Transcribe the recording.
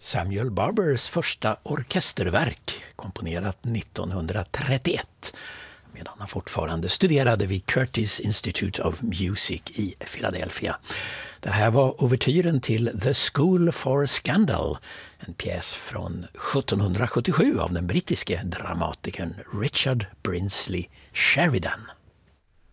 Samuel Barbers första orkesterverk, komponerat 1931, medan han fortfarande studerade vid Curtis Institute of Music i Philadelphia. Det här var ouvertyren till The School for Scandal, en pjäs från 1777 av den brittiske dramatikern Richard Brinsley Sheridan.